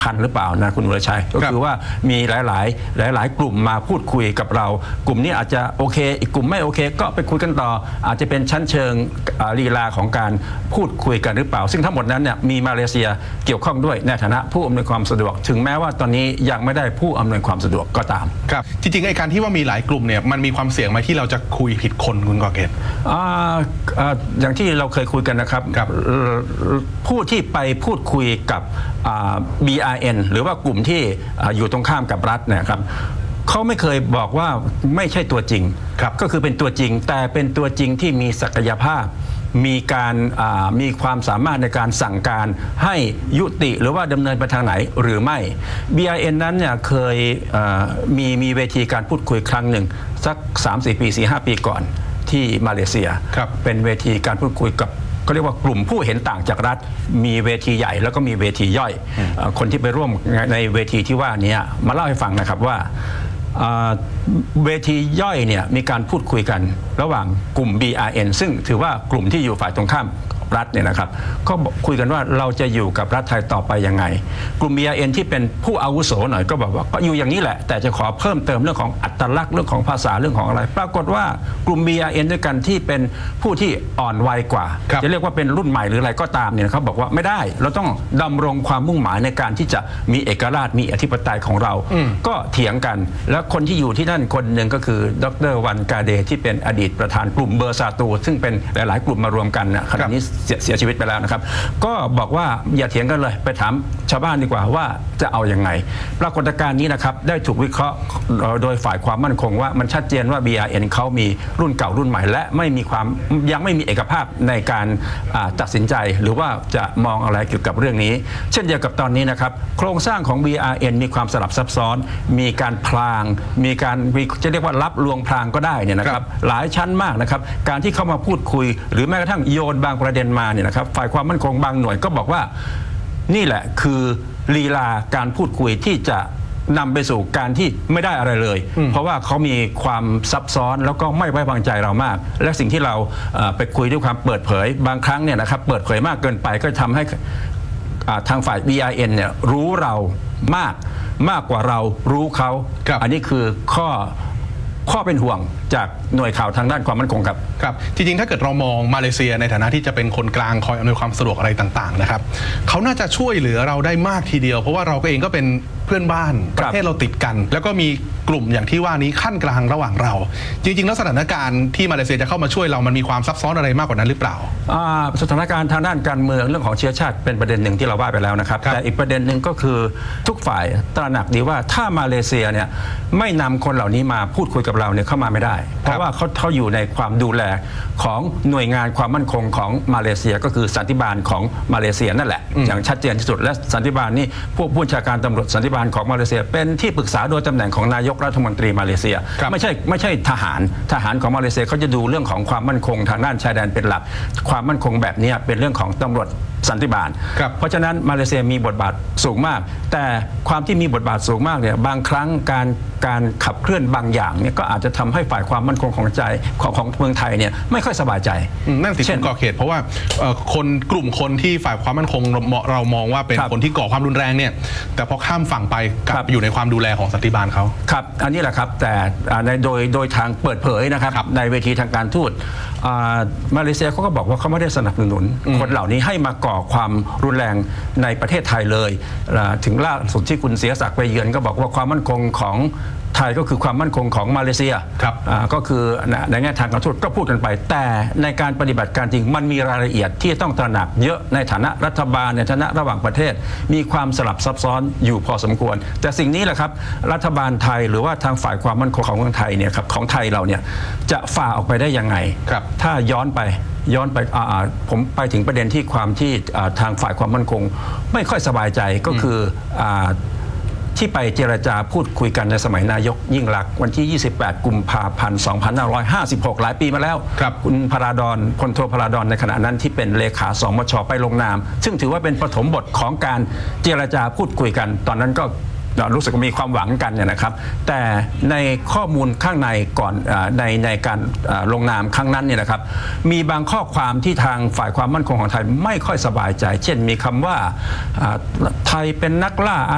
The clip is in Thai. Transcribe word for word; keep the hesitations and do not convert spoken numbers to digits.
คันหรือเปล่านะคุณวรชัยก็คือว่ามีหลายๆหลายๆกลุ่มมาพูดคุยกับเรากลุ่มนี้อาจจะโอเคอีกกลุ่มไม่โอเคก็ไปคุยกันต่ออาจจะเป็นชั้นเชิงลีลาของการพูดคุยกันหรือเปล่าซึ่งทั้งหมดนั้นเนี่ยมีมาเลเซียเกี่ยวข้องด้วยในฐานะผู้อำนวยความสะดวกถึงแม้ว่าตอนนี้ยังไม่ได้ผู้อำนวยความสะดวกก็ตามครับจริงๆไอ้การที่ว่ามีหลายกลุ่มเนี่ยมันมีความเสี่ยงไหมที่เราจะคุยผิดคนคุณกอเกตอย่างที่เราเคยคุยกันนะครับผู้ที่ไปพูดคุยกับ บี อาร์ เอ็น หรือว่ากลุ่มที่อยู่ตรงข้ามกับรัฐนะครับเขาไม่เคยบอกว่าไม่ใช่ตัวจริงก็คือเป็นตัวจริงแต่เป็นตัวจริงที่มีศักยภาพมีการมีความสามารถในการสั่งการให้ยุติหรือว่าดำเนินไปทางไหนหรือไม่ บี อาร์ เอ็น นั้นเนี่ยเคยมีมีเวทีการพูดคุยครั้งหนึ่งสัก สามสี่ ปี สี่ห้า ปีก่อนที่มาเลเซียเป็นเวทีการพูดคุยกับก็เรียกว่ากลุ่มผู้เห็นต่างจากรัฐมีเวทีใหญ่แล้วก็มีเวทีย่อยคนที่ไปร่วมในเวทีที่ว่านี้มาเล่าให้ฟังนะครับว่าเวทีย่อยเนี่ยมีการพูดคุยกันระหว่างกลุ่ม บี อาร์ เอ็น ซึ่งถือว่ากลุ่มที่อยู่ฝ่ายตรงข้ามรัฐเนี่ยนะครับก็คุยกันว่าเราจะอยู่กับรัฐไทยต่อไปยังไงกลุ่ม บี อาร์ เอ็น ที่เป็นผู้อาวุโสหน่อยก็บอกว่าก็อยู่อย่างนี้แหละแต่จะขอเพิ่มเติมเรื่องของอัตลักษณ์เรื่องของภาษาเรื่องของอะไรปรากฏว่ากลุ่ม บี อาร์ เอ็น ด้วยกันที่เป็นผู้ที่อ่อนวัยกว่าจะเรียกว่าเป็นรุ่นใหม่หรืออะไรก็ตามเนี่ยเขาบอกว่าไม่ได้เราต้องดำรงความมุ่งหมายในการที่จะมีเอกราชมีอธิปไตยของเราก็เถียงกันแล้วคนที่อยู่ที่นั่นคนหนึ่งก็คือดร.วันกาเดที่เป็นอดีตประธานกลุ่มเบอร์ซาตูซึ่งเป็นหลายๆกลุ่มมารวมกันนะขณะนี้เสียชีวิตไปแล้วนะครับก็บอกว่าอย่าเถียงกันเลยไปถามชาวบ้านดีกว่าว่าจะเอาอย่างไงปรากฏการณ์นี้นะครับได้ถูกวิเคราะห์โดยฝ่ายความมั่นคงว่ามันชัดเจนว่า บี อาร์ เอ็น เขามีรุ่นเก่ารุ่นใหม่และไม่มีความยังไม่มีเอกภาพในการตัดสินใจหรือว่าจะมองอะไรเกี่ยวกับเรื่องนี้เช่นเดียวกับตอนนี้นะครับโครงสร้างของ บี อาร์ เอ็น มีความสลับซับซ้อนมีการพลางมีการจะเรียกว่ารับลวงพลางก็ได้เนี่ยนะครับหลายชั้นมากนะครับการที่เข้ามาพูดคุยหรือแม้กระทั่งโยนบางประเด็นมาเนี่ยนะครับฝ่ายความมั่นคงบางหน่วยก็บอกว่านี่แหละคือลีลาการพูดคุยที่จะนำไปสู่การที่ไม่ได้อะไรเลยเพราะว่าเขามีความซับซ้อนแล้วก็ไม่ไว้วางใจเรามากและสิ่งที่เราไปคุยด้วยความเปิดเผยบางครั้งเนี่ยนะครับเปิดเผยมากเกินไปก็ทำให้ทางฝ่าย บี อาร์ เอ็น เนี่ยรู้เรามากมากกว่าเรารู้เขาอันนี้คือข้อข้อเป็นห่วงจากหน่วยข่าวทางด้านความมั่นคงครับครับจริงๆถ้าเกิดเรามองมาเลเซียในฐานะที่จะเป็นคนกลางคอยอำนวยความสะดวกอะไรต่างๆนะครับเขาน่าจะช่วยเหลือเราได้มากทีเดียวเพราะว่าเราเองก็เป็นเพื่อนบ้านประเทศเราติดกันแล้วก็มีกลุ่มอย่างที่ว่านี้ขั้นกลางระหว่างเราจริงๆแล้วสถานการณ์ที่มาเลเซียจะเข้ามาช่วยเรามันมีความซับซ้อนอะไรมากกว่านั้นหรือเปล่าสถานการณ์ทางด้านการเมืองเรื่องของเชื้อชาติเป็นประเด็นหนึ่งที่เราว่าไปแล้วนะครับแต่อีกประเด็นหนึ่งก็คือทุกฝ่ายตระหนักดีว่าถ้ามาเลเซียเนี่ยไม่นำคนเหล่านี้มาพูดคุยกับเราเนี่ยเข้ามาไม่ได้เพราะว่าเขาเขาอยู่ในความดูแลของหน่วยงานความมั่นคงของมาเลเซียก็คือสันติบาลของมาเลเซียนั่นแหละอย่างชัดเจนที่สุดและสันติบาลนี่ผู้ผู้บัญชาการตำรวจสันติบาลของมาเลเซียเป็นที่ปรึกษาโดยตำแหน่งของนายกรัฐมนตรีมาเลเซียไม่ใช่ไม่ใช่ทหารทหารของมาเลเซียเขาจะดูเรื่องของความมั่นคงทางด้านชายแดนเป็นหลักความมั่นคงแบบนี้เป็นเรื่องของตำรวจสันติบาลเพราะฉะนั้นมาเลเซียมีบทบาทสูงมากแต่ความที่มีบทบาทสูงมากเนี่ยบางครั้งการการขับเคลื่อนบางอย่างเนี่ยก็อาจจะทำให้ฝ่ายความมั่นคงของใจของของเมืองไทยเนี่ยไม่ค่อยสบายใจนั่นสิคุณก่อเขตเพราะว่าคนกลุ่มคนที่ฝ่ายความมั่นคงเรามองว่าเป็นคนที่ก่อความรุนแรงเนี่ยแต่พอข้ามฝั่งไปกลับอยู่ในความดูแลของสันติบาลเขาครับอันนี้แหละครับแต่ในโดยโดยทางเปิดเผยนะครับในเวทีทางการทูตมาเลเซียเขาก็บอกว่าเขาไม่ได้สนับสนุนคนเหล่านี้ให้มาก่อความรุนแรงในประเทศไทยเลยถึงล่าสุดที่คุณเสียศักดิ์ไปเยือนก็บอกว่าความมั่นคงของไทยก็คือความมั่นคงของมาเลเซียก็คือในแง่ทางการทูตก็พูดกันไปแต่ในการปฏิบัติการจริงมันมีรายละเอียดที่ต้องตระหนักเยอะในฐานะรัฐบาลในฐานะระหว่างประเทศมีความสลับซับซ้อนอยู่พอสมควรแต่สิ่งนี้แหละครับรัฐบาลไทยหรือว่าทางฝ่ายความมั่นคงของเมืองไทยเนี่ยครับของไทยเราเนี่ยจะฝ่าออกไปได้ยังไงถ้าย้อนไปย้อนไปผมไปถึงประเด็นที่ความที่ทางฝ่ายความมั่นคงไม่ค่อยสบายใจก็คือที่ไปเจรจาพูดคุยกันในสมัยนายกยิ่งลักษณ์วันที่ยี่สิบแปดกุมภาพันธ์สองพันห้าร้อยห้าสิบหกหลายปีมาแล้วคุณพราดอนพลโทพราดอนในขณะนั้นที่เป็นเลขาสมชไปลงนามซึ่งถือว่าเป็นปฐมบทของการเจรจาพูดคุยกันตอนนั้นก็รู้สึกมีความหวังกันเนี่ยนะครับแต่ในข้อมูลข้างในก่อนในในการลงนามครั้งนั้นเนี่ยนะครับมีบางข้อความที่ทางฝ่ายความมั่นคงของไทยไม่ค่อยสบายใจเช่นมีคำว่าไทยเป็นนักล่า